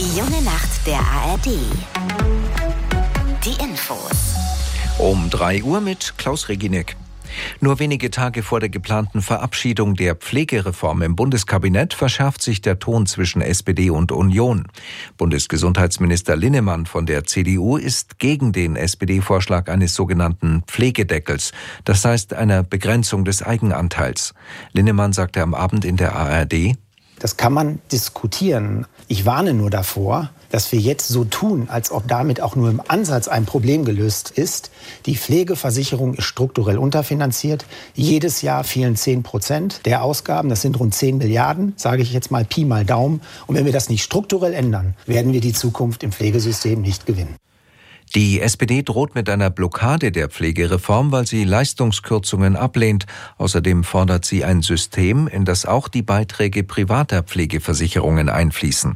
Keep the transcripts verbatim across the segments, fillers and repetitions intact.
Die junge Nacht der A R D. Die Infos. Um drei Uhr mit Klaus Reginek. Nur wenige Tage vor der geplanten Verabschiedung der Pflegereform im Bundeskabinett verschärft sich der Ton zwischen S P D und Union. Bundesgesundheitsminister Linnemann von der C D U ist gegen den S P D-Vorschlag eines sogenannten Pflegedeckels, das heißt einer Begrenzung des Eigenanteils. Linnemann sagte am Abend in der A R D: Das kann man diskutieren. Ich warne nur davor, dass wir jetzt so tun, als ob damit auch nur im Ansatz ein Problem gelöst ist. Die Pflegeversicherung ist strukturell unterfinanziert. Jedes Jahr fehlen zehn Prozent der Ausgaben. Das sind rund zehn Milliarden, sage ich jetzt mal Pi mal Daumen. Und wenn wir das nicht strukturell ändern, werden wir die Zukunft im Pflegesystem nicht gewinnen. Die S P D droht mit einer Blockade der Pflegereform, weil sie Leistungskürzungen ablehnt. Außerdem fordert sie ein System, in das auch die Beiträge privater Pflegeversicherungen einfließen.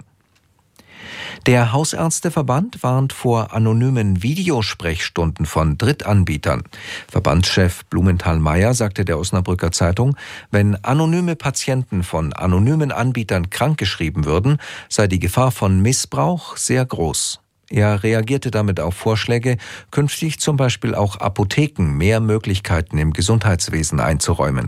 Der Hausärzteverband warnt vor anonymen Videosprechstunden von Drittanbietern. Verbandschef Blumenthal-Meyer sagte der Osnabrücker Zeitung, wenn anonyme Patienten von anonymen Anbietern krankgeschrieben würden, sei die Gefahr von Missbrauch sehr groß. Er reagierte damit auf Vorschläge, künftig zum Beispiel auch Apotheken mehr Möglichkeiten im Gesundheitswesen einzuräumen.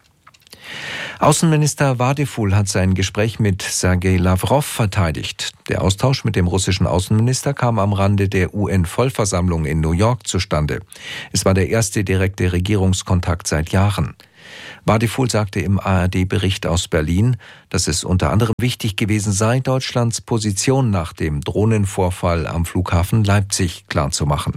Außenminister Vadeful hat sein Gespräch mit Sergei Lavrov verteidigt. Der Austausch mit dem russischen Außenminister kam am Rande der U N-Vollversammlung in New York zustande. Es war der erste direkte Regierungskontakt seit Jahren. Vadeful sagte im A R D-Bericht aus Berlin, dass es unter anderem wichtig gewesen sei, Deutschlands Position nach dem Drohnenvorfall am Flughafen Leipzig klarzumachen.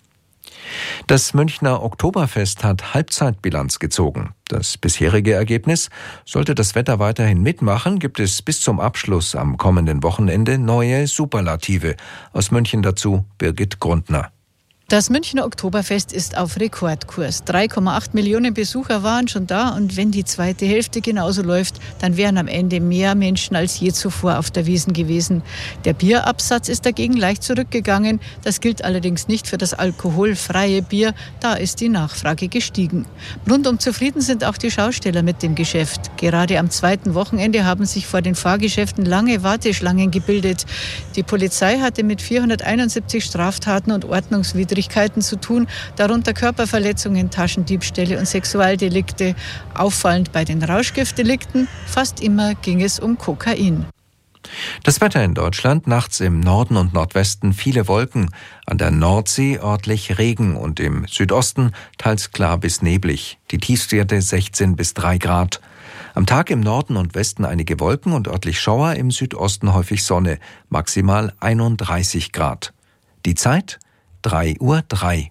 Das Münchner Oktoberfest hat Halbzeitbilanz gezogen. Das bisherige Ergebnis: Sollte das Wetter weiterhin mitmachen, gibt es bis zum Abschluss am kommenden Wochenende neue Superlative. Aus München dazu Birgit Grundner. Das Münchner Oktoberfest ist auf Rekordkurs. drei Komma acht Millionen Besucher waren schon da und wenn die zweite Hälfte genauso läuft, dann wären am Ende mehr Menschen als je zuvor auf der Wiesn gewesen. Der Bierabsatz ist dagegen leicht zurückgegangen. Das gilt allerdings nicht für das alkoholfreie Bier. Da ist die Nachfrage gestiegen. Rundum zufrieden sind auch die Schausteller mit dem Geschäft. Gerade am zweiten Wochenende haben sich vor den Fahrgeschäften lange Warteschlangen gebildet. Die Polizei hatte mit vierhunderteinundsiebzig Straftaten und Ordnungswidrigkeiten zu tun, darunter Körperverletzungen, Taschendiebstähle und Sexualdelikte. Auffallend bei den Rauschgiftdelikten, fast immer ging es um Kokain. Das Wetter in Deutschland: nachts im Norden und Nordwesten viele Wolken, an der Nordsee örtlich Regen und im Südosten teils klar bis neblig. Die Tiefstwerte sechzehn bis drei Grad. Am Tag im Norden und Westen einige Wolken und örtlich Schauer, im Südosten häufig Sonne, maximal einunddreißig Grad. Die Zeit: drei Uhr drei.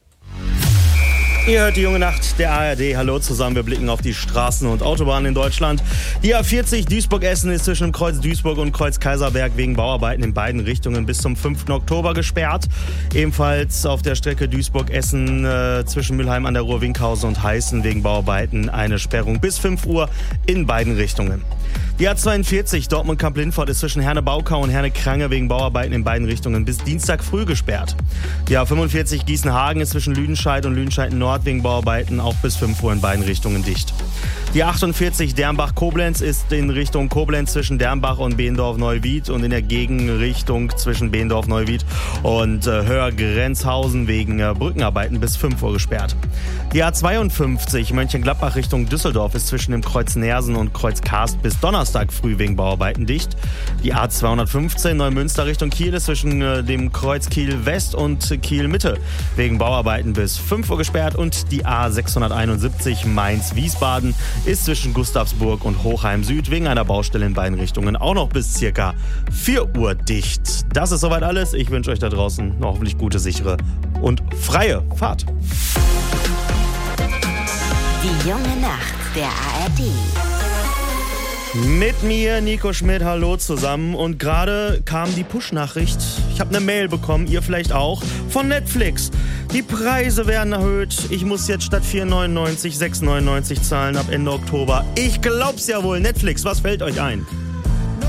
Ihr hört die junge Nacht der A R D. Hallo zusammen, wir blicken auf die Straßen und Autobahnen in Deutschland. Die A vierzig Duisburg-Essen ist zwischen Kreuz Duisburg und Kreuz Kaiserberg wegen Bauarbeiten in beiden Richtungen bis zum fünften Oktober gesperrt. Ebenfalls auf der Strecke Duisburg-Essen äh, zwischen Mülheim an der Ruhr, Winkhausen und Heißen wegen Bauarbeiten eine Sperrung bis fünf Uhr in beiden Richtungen. Die A zweiundvierzig Dortmund-Kamp-Lindfort ist zwischen Herne-Baukau und Herne-Krange wegen Bauarbeiten in beiden Richtungen bis Dienstag früh gesperrt. Die A fünfundvierzig Gießen-Hagen ist zwischen Lüdenscheid und Lüdenscheid-Nord wegen Bauarbeiten auch bis fünf Uhr in beiden Richtungen dicht. Die achtundvierzig Dernbach-Koblenz ist in Richtung Koblenz zwischen Dernbach und Behendorf-Neuwied und in der Gegenrichtung zwischen Behendorf-Neuwied und äh, Höher-Grenzhausen wegen äh, Brückenarbeiten bis fünf Uhr gesperrt. Die A zweiundfünfzig Mönchengladbach Richtung Düsseldorf ist zwischen dem Kreuz Nersen und Kreuz Karst bis Donnerstag früh wegen Bauarbeiten dicht. Die A zweihundertfünfzehn Neumünster Richtung Kiel ist zwischen äh, dem Kreuz Kiel West und Kiel Mitte wegen Bauarbeiten bis fünf Uhr gesperrt und die A sechshunderteinundsiebzig Mainz-Wiesbaden ist zwischen Gustavsburg und Hochheim Süd wegen einer Baustelle in beiden Richtungen auch noch bis circa vier Uhr dicht. Das ist soweit alles. Ich wünsche euch da draußen eine hoffentlich gute, sichere und freie Fahrt. Die junge Nacht der A R D. Mit mir, Nico Schmidt, hallo zusammen. Und gerade kam die Push-Nachricht. Ich habe eine Mail bekommen, ihr vielleicht auch, von Netflix. Die Preise werden erhöht. Ich muss jetzt statt vier neunundneunzig sechs neunundneunzig zahlen ab Ende Oktober. Ich glaub's ja wohl. Netflix, was fällt euch ein?